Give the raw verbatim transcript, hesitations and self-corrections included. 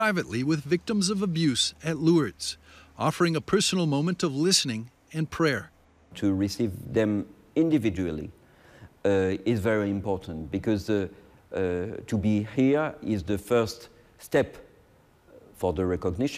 privately with victims of abuse at Lourdes, offering a personal moment of listening and prayer. To receive them individually uh, is very important, because uh, uh, to be here is the first step for the recognition.